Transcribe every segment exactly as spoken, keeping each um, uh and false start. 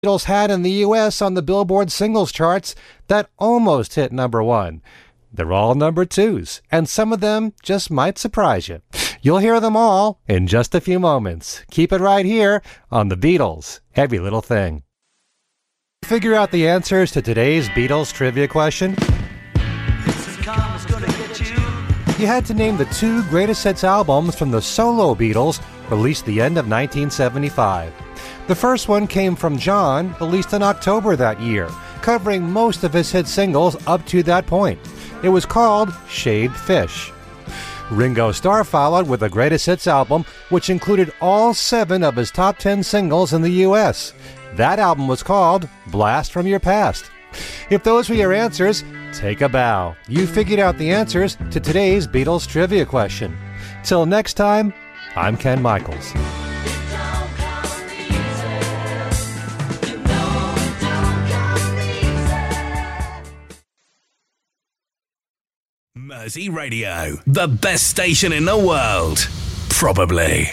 Beatles had in the U S on the Billboard singles charts that almost hit number one. They're all number twos, and some of them just might surprise you. You'll hear them all in just a few moments. Keep it right here on The Beatles, Every Little Thing. Figure out the answers to today's Beatles trivia question? You had to name the two greatest hits albums from the solo Beatles released the end of nineteen seventy-five. The first one came from John, released in October that year, covering most of his hit singles up to that point. It was called Shaved Fish. Ringo Starr followed with a greatest hits album, which included all seven of his top ten singles in the U S. That album was called Blast from Your Past. If those were your answers, take a bow. You figured out the answers to today's Beatles trivia question. Till next time, I'm Ken Michaels. Mersey Radio, the best station in the world. Probably.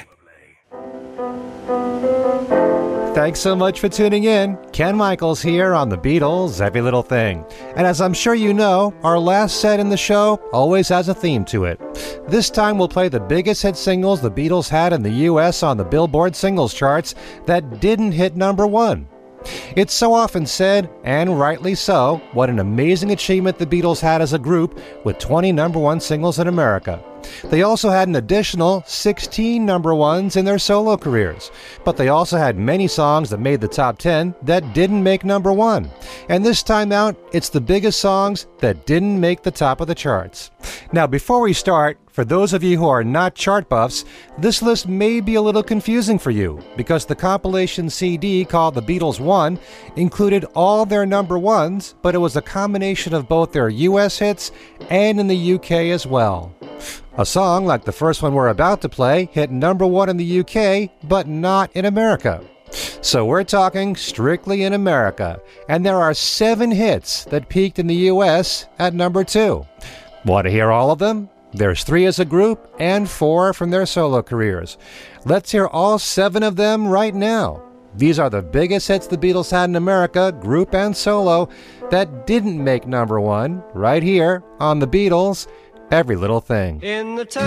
Thanks so much for tuning in. Ken Michaels here on The Beatles, Every Little Thing. And as I'm sure you know, our last set in the show always has a theme to it. This time we'll play the biggest hit singles the Beatles had in the U S on the Billboard singles charts that didn't hit number one. It's so often said, and rightly so, what an amazing achievement the Beatles had as a group with twenty number one singles in America. They also had an additional sixteen number ones in their solo careers, but they also had many songs that made the top ten that didn't make number one. And this time out, it's the biggest songs that didn't make the top of the charts. Now, before we start, for those of you who are not chart buffs, this list may be a little confusing for you because the compilation C D called The Beatles One included all their number ones, but it was a combination of both their U S hits and in the U K as well. A song like the first one we're about to play hit number one in the U K, but not in America. So we're talking strictly in America, and there are seven hits that peaked in the U S at number two. Want to hear all of them? There's three as a group and four from their solo careers. Let's hear all seven of them right now. These are the biggest hits the Beatles had in America, group and solo, that didn't make number one, right here on The Beatles, Every Little Thing. In the